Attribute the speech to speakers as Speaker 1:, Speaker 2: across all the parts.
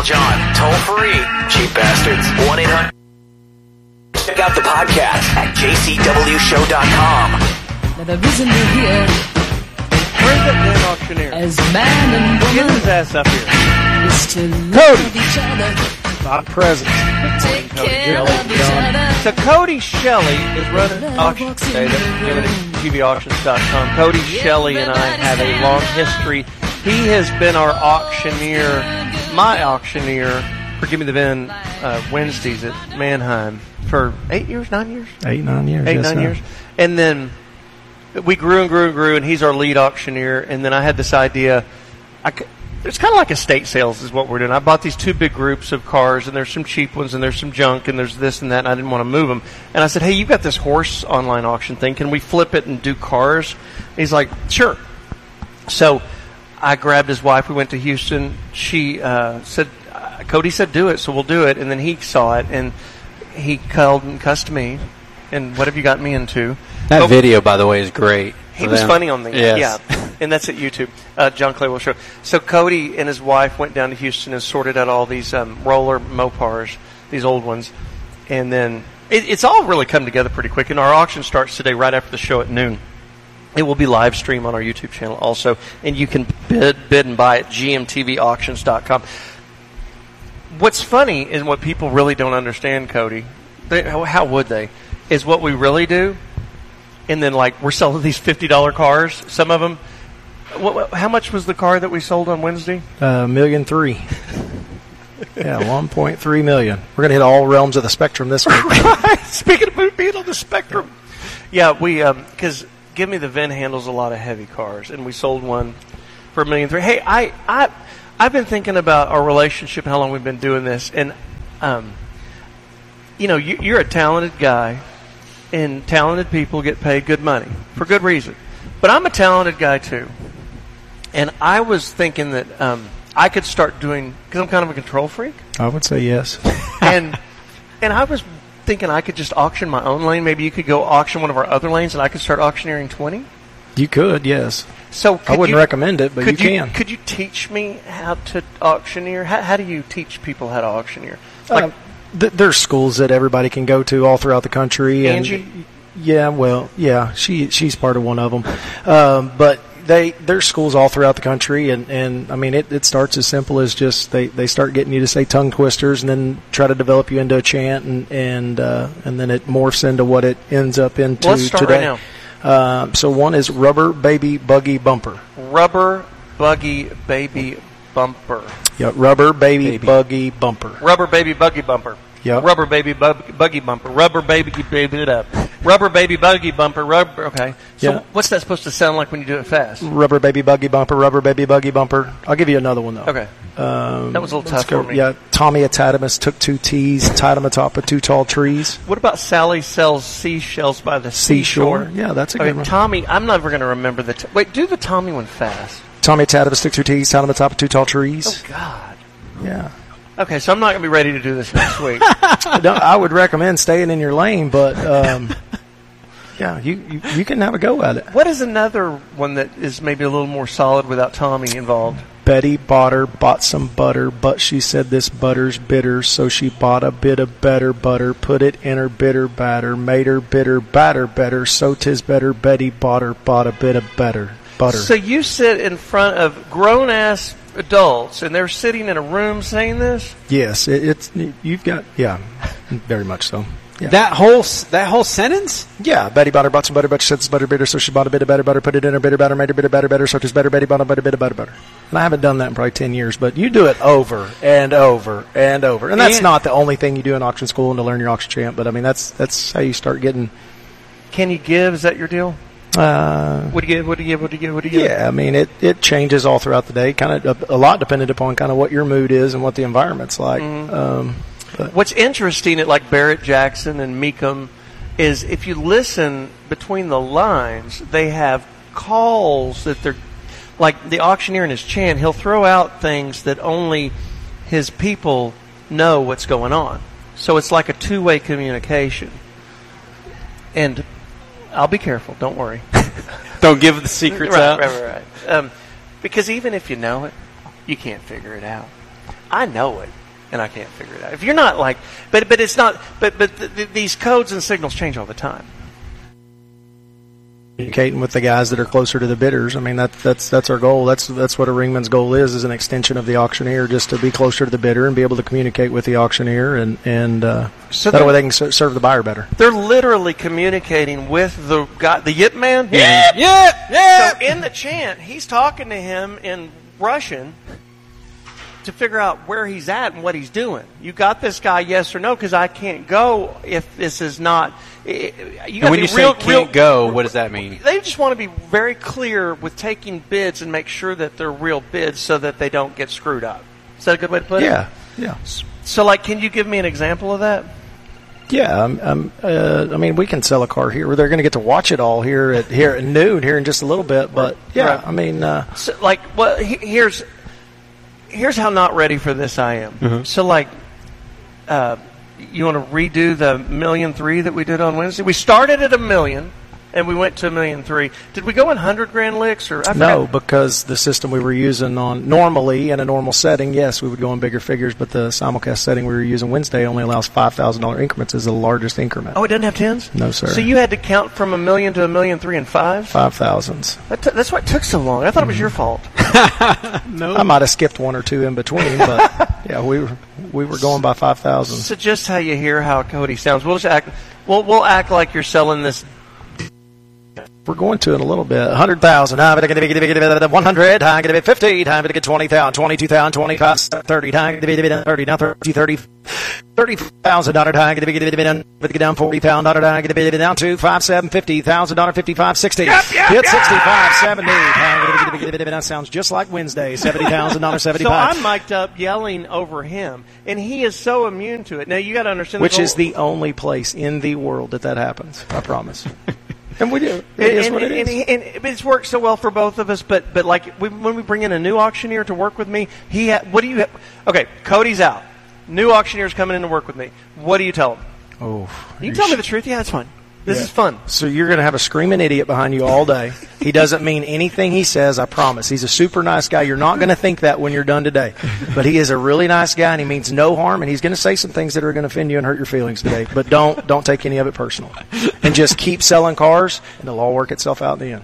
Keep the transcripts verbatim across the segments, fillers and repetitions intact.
Speaker 1: John. Toll free. Cheap bastards. one eight hundred Check out the podcast at j c w show dot com.
Speaker 2: Now the reason we're here,
Speaker 3: Where's that damn auctioneer?
Speaker 2: as man and
Speaker 3: Get
Speaker 2: woman,
Speaker 3: his ass up here.
Speaker 2: is to love each other,
Speaker 4: Not present.
Speaker 2: take
Speaker 3: Cody
Speaker 2: care
Speaker 3: Shelley,
Speaker 2: of each
Speaker 4: John.
Speaker 2: other.
Speaker 3: So Cody Shelley is running an auction today that's given at Q V auctions dot com. Cody Shelley and I have a long history. He has been our auctioneer, my auctioneer, for Give Me the Vin uh, Wednesdays at Mannheim for eight years, nine years?
Speaker 4: Eight, nine years.
Speaker 3: Eight,
Speaker 4: yes,
Speaker 3: nine
Speaker 4: sir.
Speaker 3: years. And then we grew and grew and grew, and he's our lead auctioneer. And then I had this idea. I c- it's kind of like estate sales is what we're doing. I bought these two big groups of cars, and there's some cheap ones, and there's some junk, and there's this and that, and I didn't want to move them. And I said, hey, you've got this horse online auction thing. Can we flip it and do cars? And he's like, sure. So I grabbed his wife. We went to Houston. She uh, said, uh, Cody said, do it, so we'll do it. And then he saw it, and he called and cussed me. And what have you got me into?
Speaker 5: That
Speaker 3: Oh,
Speaker 5: video, by the way, is great.
Speaker 3: He
Speaker 5: for
Speaker 3: was
Speaker 5: them.
Speaker 3: funny on the
Speaker 5: Yes.
Speaker 3: yeah, and that's at YouTube. Uh, John Clay will show. So Cody and his wife went down to Houston and sorted out all these um, roller Mopars, these old ones, and then it, it's all really come together pretty quick. And our auction starts today, right after the show at noon. It will be live stream on our YouTube channel also, and you can bid, bid and buy at g m t v auctions dot com. What's funny is what people really don't understand, Cody. They, how, how would they? Is what we really do. And then, like, we're selling these fifty dollar cars. Some of them. What, what, how much was the car that we sold on Wednesday?
Speaker 4: Uh, million three. Yeah, one point three million. We're gonna hit all realms of the spectrum this week.
Speaker 3: Right. Speaking of being on the spectrum. Yeah, we because Give Me the Vin handles a lot of heavy cars, and we sold one for a million three. Hey, I I I've been thinking about our relationship and how long we've been doing this, and um, you know, you, you're a talented guy. And talented people get paid good money for good reason. But I'm a talented guy too. And I was thinking that um, I could start doing, because I'm kind of a control freak.
Speaker 4: I would say yes.
Speaker 3: and and I was thinking I could just auction my own lane. Maybe you could go auction one of our other lanes and I could start auctioneering twenty.
Speaker 4: You could, yes.
Speaker 3: So
Speaker 4: I wouldn't
Speaker 3: you,
Speaker 4: recommend it, but you
Speaker 3: could you
Speaker 4: can.
Speaker 3: Could you teach me how to auctioneer? How, how do you teach people how to auctioneer? Like,
Speaker 4: Uh, th- there's schools that everybody can go to all throughout the country. And
Speaker 3: Angie?
Speaker 4: Yeah, well, yeah, she she's part of one of them. Um, but they there's schools all throughout the country, and, and I mean, it, it starts as simple as just they, they start getting you to say tongue twisters, and then try to develop you into a chant, and and uh, and then it morphs into what it ends up into
Speaker 3: Let's start
Speaker 4: today.
Speaker 3: right
Speaker 4: Uh, so one is Rubber Baby Buggy Bumper.
Speaker 3: Rubber Buggy Baby Bumper.
Speaker 4: Yeah, Rubber Baby,
Speaker 5: Baby.
Speaker 4: Buggy Bumper.
Speaker 3: Rubber Baby Buggy Bumper.
Speaker 4: Yep.
Speaker 3: Rubber Baby bug, Buggy Bumper. Rubber Baby Baby it up. Rubber Baby Buggy Bumper. Rubber. Okay. So
Speaker 4: Yeah.
Speaker 3: what's that supposed to sound like when you do it fast?
Speaker 4: Rubber Baby Buggy Bumper, Rubber Baby Buggy Bumper. I'll give you another one, though.
Speaker 3: Okay.
Speaker 4: Um,
Speaker 3: That was a little
Speaker 4: let's
Speaker 3: tough
Speaker 4: go-
Speaker 3: for me.
Speaker 4: Yeah, Tommy Atadamus took two T's, tied them atop of two tall trees.
Speaker 3: What about Sally sells seashells by the seashore?
Speaker 4: Seashore. Yeah, that's a
Speaker 3: I
Speaker 4: good
Speaker 3: mean,
Speaker 4: one.
Speaker 3: Tommy, I'm never going to remember the. T- Wait, do the Tommy one fast.
Speaker 4: Tommy Atadamus took two T's, tied them atop of two tall trees.
Speaker 3: Oh God.
Speaker 4: Yeah.
Speaker 3: Okay, so I'm not going to be ready to do this next week.
Speaker 4: No, I would recommend staying in your lane, but um, yeah, you, you you can have a go at it.
Speaker 3: What is another one that is maybe a little more solid without Tommy involved?
Speaker 4: Betty bought her, bought some butter, but she said this butter's bitter, so she bought a bit of better butter, put it in her bitter batter, made her bitter batter better, so 'tis better Betty bought her, bought a bit of better butter.
Speaker 3: So you sit in front of grown-ass adults, and they're sitting in a room saying this?
Speaker 4: Yes, it, it's you've got yeah, very much so. Yeah.
Speaker 5: That whole s- that whole sentence?
Speaker 4: Yeah, Betty bought her, bought some butter, but she said it's butter bitter, so she bought a bit of better butter, put it in her bitter batter, made her bitter batter better, so 'tis better Betty bought a bit of better butter. And I haven't done that in probably ten years, but you do it over and over and over, and that's
Speaker 5: And-
Speaker 4: not the only thing you do in auction school and to learn your auction chant. But I mean, that's that's how you start getting.
Speaker 3: Can you give? Is that your deal?
Speaker 4: Uh,
Speaker 3: What do you give? What do you give? What do you give? What do you give?
Speaker 4: yeah, I mean it, it changes all throughout the day, kind of a, a lot dependent upon kind of what your mood is and what the environment's like. Um, but
Speaker 3: What's interesting at like Barrett Jackson and Meekum is if you listen between the lines, they have calls that they're like the auctioneer in his chant. He'll throw out things that only his people know what's going on. So it's like a two-way communication. And I'll be careful. Don't worry.
Speaker 5: Don't give the secrets
Speaker 3: right,
Speaker 5: out.
Speaker 3: Right, right, right. Um, because even if you know it, you can't figure it out. I know it, and I can't figure it out. If you're not like, but but it's not. But but th- th- these codes and signals change all the time.
Speaker 4: Communicating with the guys that are closer to the bidders. I mean, that, that's that's our goal. That's that's what a ringman's goal is, is an extension of the auctioneer, just to be closer to the bidder and be able to communicate with the auctioneer, and, and uh,
Speaker 3: So
Speaker 4: that
Speaker 3: they're-
Speaker 4: way they can ser- serve the buyer better.
Speaker 3: They're literally communicating with the guy, the Yip Man.
Speaker 5: Yeah. Yeah. Yeah.
Speaker 3: So in the chant, he's talking to him in Russian to figure out where he's at and what he's doing. You got this guy, yes or no? Because I can't go if this is not. You
Speaker 5: And
Speaker 3: gotta
Speaker 5: when
Speaker 3: be
Speaker 5: you
Speaker 3: real,
Speaker 5: say can't
Speaker 3: real,
Speaker 5: go, what does that mean?
Speaker 3: They just want to be very clear with taking bids and make sure that they're real bids so that they don't get screwed up. Is that a good way to put it?
Speaker 4: Yeah, yeah.
Speaker 3: So, like, can you give me an example of that?
Speaker 4: Yeah, um, um, uh, I mean, we can sell a car here. Where they're going to get to watch it all here at here at noon here in just a little bit. But yeah,
Speaker 3: Right.
Speaker 4: I mean, uh,
Speaker 3: So, like, well, he- here's here's how not ready for this I am.
Speaker 4: Mm-hmm.
Speaker 3: So, like, uh, you want to redo the million three that we did on Wednesday? We started at a million, and we went to a million three. Did we go in hundred grand licks or I
Speaker 4: no,
Speaker 3: forgot.
Speaker 4: because the system we were using on normally in a normal setting, yes, we would go in bigger figures. But the simulcast setting we were using Wednesday only allows five thousand dollar increments as the largest increment.
Speaker 3: Oh, it doesn't have tens?
Speaker 4: No, sir.
Speaker 3: So you had to count from a million to a million three and five?
Speaker 4: Five thousands.
Speaker 3: That t- that's why it took so long. I thought it was your fault.
Speaker 4: I might have skipped one or two in between, but yeah, we were we were going by five thousand.
Speaker 3: So just how you hear how Cody sounds. We'll just act. We'll we'll act like you're selling this.
Speaker 4: We're going to in a little bit. one hundred thousand. one hundred. I'm going to be fifty. I'm going to get twenty thousand. twenty-two thousand. twenty-five. thirty. I'm going to be thirty. Now thirty. thirty. thirty thousand. I'm going to be down forty thousand. I'm going to be down to five seven fifty thousand. fifty-five. sixty.
Speaker 3: Yep, yep,
Speaker 4: Hit
Speaker 3: yep.
Speaker 4: sixty-five. seventy. I'm going to be that sounds just like Wednesday. seventy thousand.
Speaker 3: So
Speaker 4: seventy-five.
Speaker 3: I'm mic'd up yelling over him, and he is so immune to it. Now you got to understand.
Speaker 4: Which
Speaker 3: there's
Speaker 4: is
Speaker 3: a-
Speaker 4: the only place in the world that that happens. I promise. And we do. It
Speaker 3: And,
Speaker 4: is
Speaker 3: and,
Speaker 4: what it
Speaker 3: and,
Speaker 4: is.
Speaker 3: and, and it's worked so well for both of us. But but like we, when we bring in a new auctioneer to work with me, he ha- what do you? Ha- okay, Cody's out. New auctioneer's coming in to work with me. What do you tell him?
Speaker 4: Oh,
Speaker 3: You can tell me the truth. Yeah, it's fine. This
Speaker 4: Yeah.
Speaker 3: is fun.
Speaker 4: So you're going to have a screaming idiot behind you all day. He doesn't mean anything he says, I promise. He's a super nice guy. You're not going to think that when you're done today. But he is a really nice guy, and he means no harm, and he's going to say some things that are going to offend you and hurt your feelings today. But don't don't take any of it personal. And just keep selling cars, and it'll all work itself out in the end.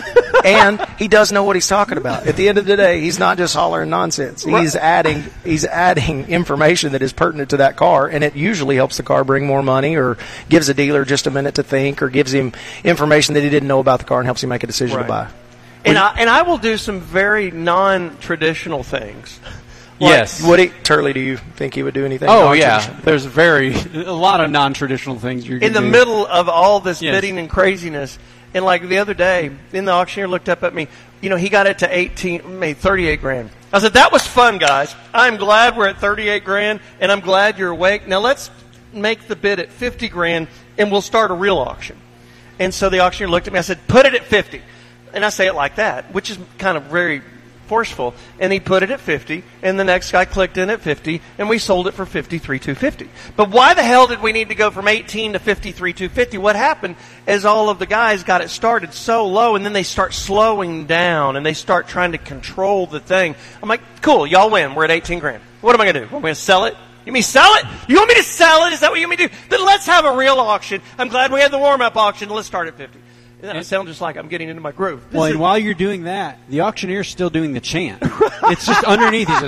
Speaker 4: And he does know what he's talking about. At the end of the day, he's not just hollering nonsense. He's adding he's adding information that is pertinent to that car, and it usually helps the car bring more money, or gives a dealer just a minute to think, or gives him information that he didn't know about the car and helps him make a decision
Speaker 3: Right.
Speaker 4: to buy.
Speaker 3: And I and I will do some very non-traditional things. Like,
Speaker 5: Yes.
Speaker 4: Would he, Turley, do you think he would do anything?
Speaker 5: Oh yeah,
Speaker 4: non-traditional?
Speaker 5: there's very a lot of non-traditional things you're
Speaker 3: in the
Speaker 5: gonna do.
Speaker 3: middle of all this
Speaker 5: Yes.
Speaker 3: bidding and craziness. And like the other day, then the auctioneer looked up at me. You know, he got it to eighteen, maybe thirty-eight grand. I said, "That was fun, guys. I'm glad we're at thirty-eight grand, and I'm glad you're awake. Now let's make the bid at fifty grand, and we'll start a real auction." And so the auctioneer looked at me. I said, "Put it at fifty." And I say it like that, which is kind of very forceful. And he put it at fifty, and the next guy clicked in at fifty, and we sold it for fifty-three thousand two hundred fifty. But why the hell did we need to go from eighteen to fifty-three thousand two hundred fifty? What happened is all of the guys got it started so low, and then they start slowing down, and they start trying to control the thing. I'm like, cool, y'all win. We're at eighteen grand. What am I going to do? Am I going to sell it? You mean sell it? You want me to sell it? Is that what you want me to do? Then let's have a real auction. I'm glad we had the warm-up auction. Let's start at fifty. I sound just like I'm getting into my groove. This
Speaker 6: Well,
Speaker 3: is-
Speaker 6: and while you're doing that, the auctioneer's still doing the chant. It's just underneath. He's like,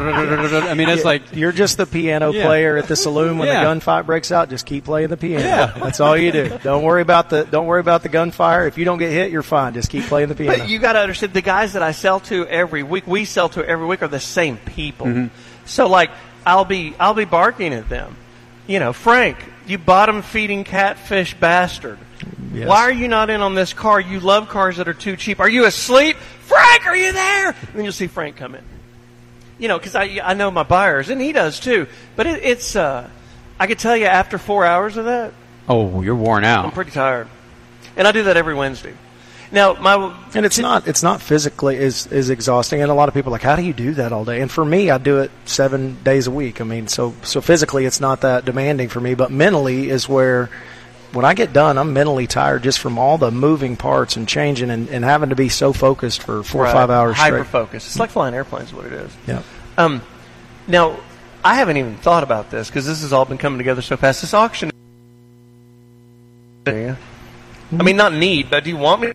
Speaker 6: I mean, it's like,
Speaker 4: You're just the piano
Speaker 6: Yeah.
Speaker 4: player at the saloon when
Speaker 6: Yeah.
Speaker 4: the gunfight breaks out. Just keep playing the piano.
Speaker 6: Yeah.
Speaker 4: That's all you do. Don't worry about the don't worry about the gunfire. If you don't get hit, you're fine. Just keep playing the piano.
Speaker 3: But you got to understand, the guys that I sell to every week, we sell to every week, are the same people.
Speaker 4: Mm-hmm.
Speaker 3: So, like, I'll be I'll be barking at them. You know, Frank, you bottom-feeding catfish bastard.
Speaker 4: Yes.
Speaker 3: Why are you not in on this car? You love cars that are too cheap. Are you asleep? Frank, are you there? And then you'll see Frank come in. You know, because I, I know my buyers, and he does too. But it, it's, uh, I could tell you after four hours of that,
Speaker 5: Oh, you're worn
Speaker 3: I'm
Speaker 5: out.
Speaker 3: pretty tired. And I do that every Wednesday. Now, my
Speaker 4: And it's not it's not physically is is exhausting, and a lot of people are like, how do you do that all day? And for me, I do it seven days a week. I mean, so so physically, it's not that demanding for me, but mentally is where when I get done, I'm mentally tired just from all the moving parts and changing and, and having to be so focused for four or
Speaker 3: Right.
Speaker 4: five hours
Speaker 3: Hyper
Speaker 4: straight.
Speaker 3: focus. It's like flying airplanes, is what it is.
Speaker 4: Yeah.
Speaker 3: Um, Now, I haven't even thought about this because this has all been coming together so fast. This auction. I mean, not need, but do you want me?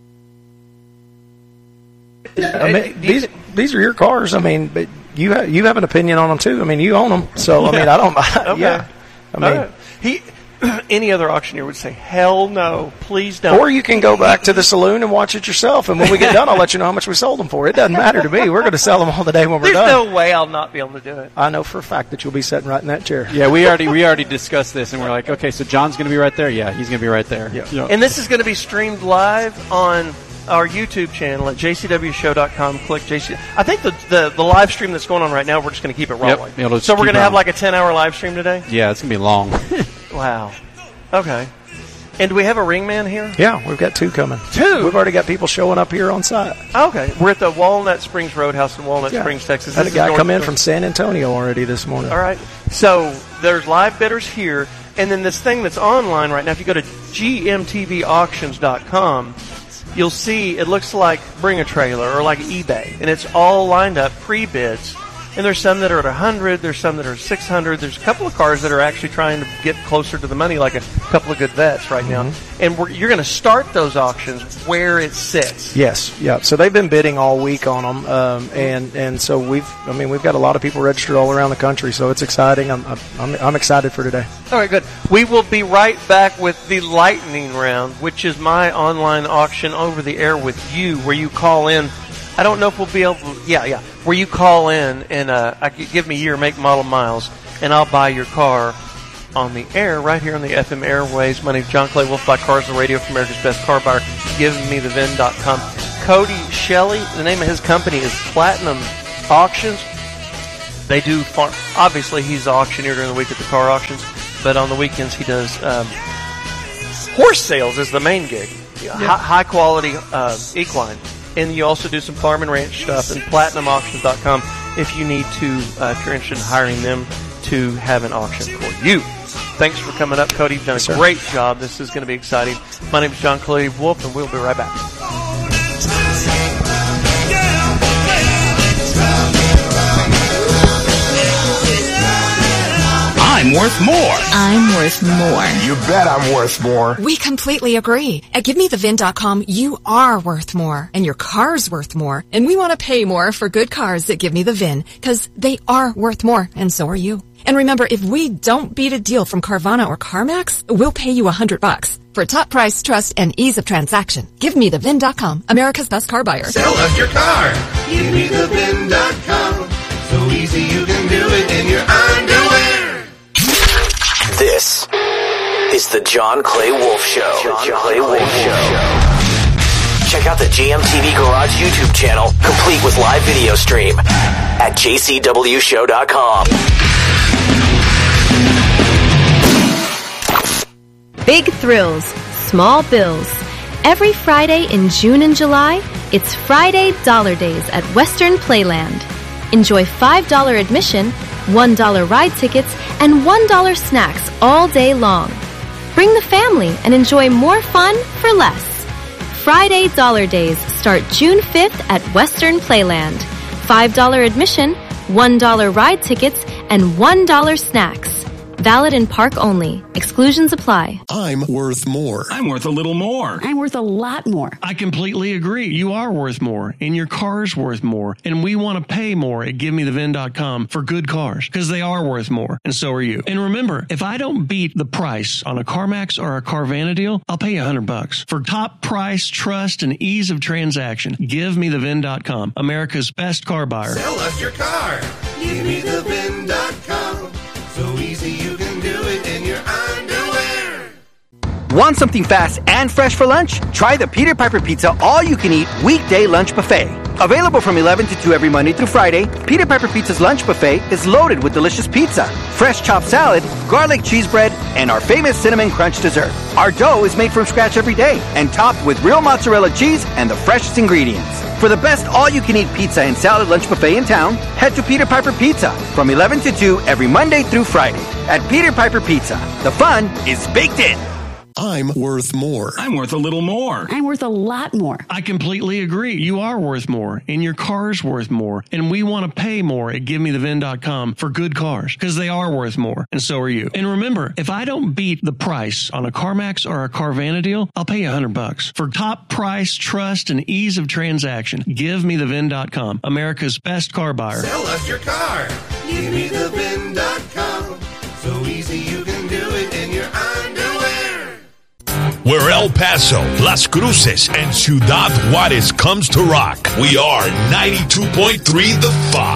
Speaker 4: I mean, these these are your cars. I mean, but you ha- you have an opinion on them too. I mean, you own them, so I mean, I don't.
Speaker 3: Okay.
Speaker 4: Yeah, I mean,
Speaker 3: Right. he. Any other auctioneer would say, "Hell no, please don't."
Speaker 4: or you can go back to the saloon and watch it yourself. And when we get done, I'll let you know how much we sold them for. It doesn't matter to me. We're going to sell them all the day when we're
Speaker 3: There's
Speaker 4: done.
Speaker 3: no way I'll not be able to do it.
Speaker 4: I know for a fact that you'll be sitting right in that chair.
Speaker 6: Yeah, we already we already discussed this, and we're like, okay, so John's going to be right there. Yeah, he's going to be right there.
Speaker 4: Yeah.
Speaker 3: And this is going to be streamed live on our YouTube channel at j c w show dot com. Click J C. I think the, the, the live stream that's going on right now, we're just going to keep it rolling.
Speaker 6: Yep, it'll just
Speaker 3: so we're
Speaker 6: keep
Speaker 3: going to have
Speaker 6: rolling.
Speaker 3: like a ten-hour live stream today?
Speaker 6: Yeah, it's going to be long.
Speaker 3: Wow. Okay. And do we have a ring man here?
Speaker 4: Yeah, we've got two coming.
Speaker 3: Two?
Speaker 4: We've already got people showing up here on site.
Speaker 3: Okay. We're at the Walnut Springs Roadhouse in Walnut
Speaker 4: Yeah.
Speaker 3: Springs, Texas.
Speaker 4: Had a
Speaker 3: This is
Speaker 4: guy
Speaker 3: North
Speaker 4: come in
Speaker 3: Dakota.
Speaker 4: from San Antonio already this morning.
Speaker 3: All right. So there's live bidders here, and then this thing that's online right now, if you go to g m t v auctions dot com, you'll see it looks like Bring a Trailer or like eBay, and it's all lined up, pre-bids. And there's some that are at one hundred, there's some that are six hundred, there's a couple of cars that are actually trying to get closer to the money, like a couple of good vets right now. And we're, you're going to start those auctions where it sits.
Speaker 4: Yes, yeah. So they've been bidding all week on them, um, and and so we've, I mean, we've got a lot of people registered all around the country, so it's exciting. I'm I'm, I'm excited for today.
Speaker 3: All right, good. We will be right back with the lightning round, which is my online auction over the air with you, where you call in. I don't know if we'll be able to, yeah, yeah, where you call in and uh, I give me year, make, model, miles, and I'll buy your car on the air right here on the F M airways. My name's John Clay Wolf, by Cars and Radio for America's Best Car Buyer. Give me the V I N dot com. Cody Shelley, the name of his company is Platinum Auctions. They do, farm, obviously he's the auctioneer during the week at the car auctions, but on the weekends he does um, horse sales is the main gig. High, high quality uh, equine. And you also do some farm and ranch stuff, and platinum auctions dot com if you need to, uh, if you're interested in hiring them to have an auction for you. Thanks for coming up, Cody. You've done a
Speaker 4: Yes, sir.
Speaker 3: great job. This is going to be exciting. My name is John Clay Wolf, and we'll be right back.
Speaker 1: I'm worth more.
Speaker 7: I'm worth more.
Speaker 8: You bet I'm worth more.
Speaker 7: We completely agree. At give me the V I N dot com, you are worth more, and your car's worth more, and we want to pay more for good cars that give me the V I N, because they are worth more, and so are you. And remember, if we don't beat a deal from Carvana or CarMax, we'll pay you a hundred bucks. For top price, trust, and ease of transaction, give me the V I N dot com, America's best car buyer.
Speaker 8: Sell us your car. Give me the V I N dot com. So easy you can do it in your underwear.
Speaker 1: This is the John Clay Wolf Show. John, John Clay Wolf Show. Check out the J M T V Garage YouTube channel, complete with live video stream at j c w show dot com.
Speaker 9: Big thrills, small bills. Every Friday in June and July, it's Friday Dollar Days at Western Playland. Enjoy five dollars admission, one dollar ride tickets, and one dollar snacks all day long. Bring the family and enjoy more fun for less. Friday Dollar Days start June fifth at Western Playland. five dollars admission, one dollar ride tickets, and one dollar snacks. Valid in park only. Exclusions apply.
Speaker 8: I'm worth more.
Speaker 10: I'm worth a little more.
Speaker 2: I'm worth a lot more.
Speaker 10: I completely agree. You are worth more, and your car's worth more, and we want to pay more at give me the V I N dot com for good cars, because they are worth more, and so are you. And remember, if I don't beat the price on a CarMax or a Carvana deal, I'll pay you a hundred bucks. For top price, trust, and ease of transaction, give me the V I N dot com, America's best car buyer.
Speaker 8: Sell us your car. Give me the V I N dot com. So easy you can do it in your underwear.
Speaker 11: Want something fast and fresh for lunch? Try the Peter Piper Pizza all-you-can-eat weekday lunch buffet. Available from eleven to two every Monday through Friday, Peter Piper Pizza's lunch buffet is loaded with delicious pizza, fresh chopped salad, garlic cheese bread, and our famous cinnamon crunch dessert. Our dough is made from scratch every day and topped with real mozzarella cheese and the freshest ingredients. For the best all-you-can-eat pizza and salad lunch buffet in town, head to Peter Piper Pizza from eleven to two every Monday through Friday. At Peter Piper Pizza, the fun is baked in.
Speaker 12: I'm worth more.
Speaker 13: I'm worth a little more.
Speaker 14: I'm worth a lot more.
Speaker 10: I completely agree. You are worth more, and your car's worth more, and we want to pay more at give me the vin dot com for good cars, because they are worth more, and so are you. And remember, if I don't beat the price on a CarMax or a Carvana deal, I'll pay you a hundred bucks. For top price, trust, and ease of transaction, give me the vin dot com, America's best car buyer.
Speaker 8: Sell us your car. give me the vin dot com. So easy you can do it in your underwear.
Speaker 15: Where El Paso, Las Cruces, and Ciudad Juarez comes to rock, we are ninety-two point three The Fox.